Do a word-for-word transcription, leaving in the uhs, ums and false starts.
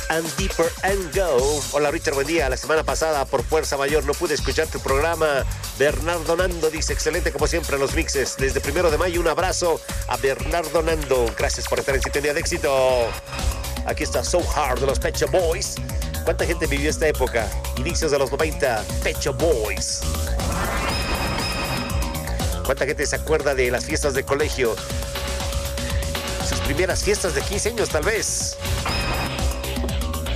and Deeper and Go. Hola Richard, buen día. La semana pasada por fuerza mayor no pude escuchar tu programa. Bernardo Nando dice, excelente como siempre los mixes. Desde primero de mayo un abrazo a Bernardo Nando. Gracias por estar en sintonía de éxito. Aquí está So Hard de los Pet Shop Boys. ¿Cuánta gente vivió esta época? Inicios de los noventa, Pet Shop Boys. ¿Cuánta gente se acuerda de las fiestas de colegio? Sus primeras fiestas de quince años tal vez.